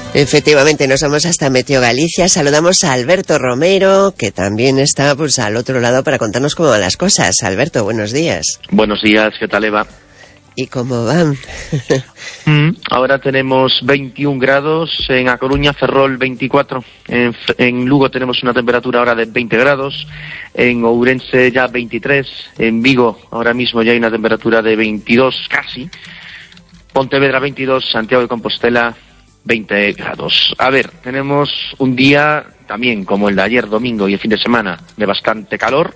Efectivamente, nos vamos hasta Meteo Galicia. Saludamos a Alberto Romero, que también está pues al otro lado para contarnos cómo van las cosas. Alberto, buenos días. Buenos días, ¿qué tal, Eva? ¿Y cómo van? Ahora tenemos 21 grados, en A Coruña, Ferrol 24, en Lugo tenemos una temperatura ahora de 20 grados, en Ourense ya 23, en Vigo ahora mismo ya hay una temperatura de 22 casi, Pontevedra 22, Santiago de Compostela 20 grados. A ver, tenemos un día también como el de ayer domingo y el fin de semana de bastante calor.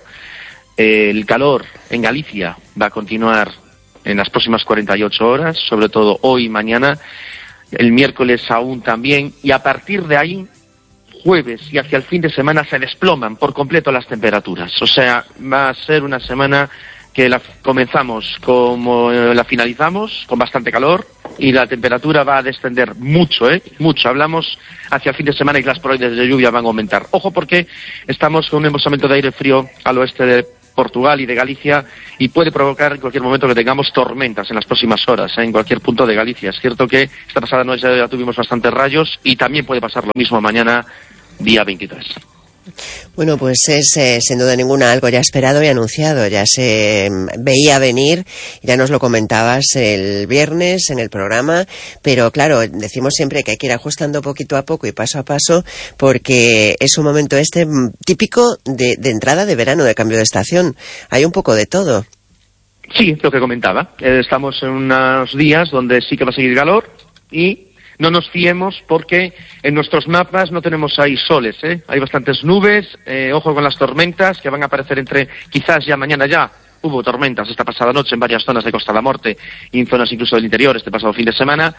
El calor en Galicia va a continuar en las próximas 48 horas, sobre todo hoy y mañana, el miércoles aún también, y a partir de ahí, jueves y hacia el fin de semana se desploman por completo las temperaturas. O sea, va a ser una semana que la comenzamos como la finalizamos, con bastante calor, y la temperatura va a descender mucho, mucho. Hablamos hacia el fin de semana y las probabilidades de lluvia van a aumentar. Ojo, porque estamos con un embolsamiento de aire frío al oeste de Portugal y de Galicia, y puede provocar en cualquier momento que tengamos tormentas en las próximas horas, en cualquier punto de Galicia. Es cierto que esta pasada noche ya tuvimos bastantes rayos, y también puede pasar lo mismo mañana, día 23. Bueno, pues es sin duda ninguna algo ya esperado y anunciado, ya se veía venir, ya nos lo comentabas el viernes en el programa, pero claro, decimos siempre que hay que ir ajustando poquito a poco y paso a paso, porque es un momento típico de entrada de verano, de cambio de estación, hay un poco de todo. Sí, lo que comentaba, estamos en unos días donde sí que va a seguir calor, y no nos fiemos porque en nuestros mapas no tenemos ahí soles, hay bastantes nubes, ojo con las tormentas que van a aparecer quizás ya mañana ya. Hubo tormentas esta pasada noche en varias zonas de Costa da Morte y en zonas incluso del interior este pasado fin de semana,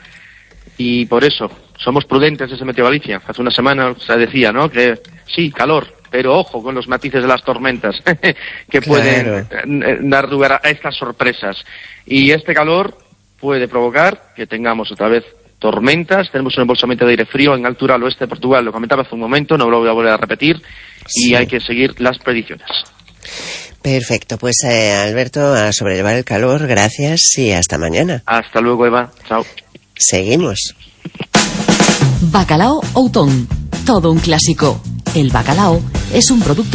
y por eso somos prudentes desde Meteo Galicia. Hace una semana se decía, ¿no?, que sí, calor, pero ojo con los matices de las tormentas que pueden dar lugar a estas sorpresas, y este calor puede provocar que tengamos otra vez tormentas. Tenemos un embolsamiento de aire frío en altura al oeste de Portugal, lo comentaba hace un momento, no lo voy a volver a repetir, sí. Y hay que seguir las predicciones. Perfecto, pues Alberto, a sobrellevar el calor, gracias y hasta mañana. Hasta luego, Eva, chao. Seguimos. Bacalao Outón, todo un clásico. El bacalao es un producto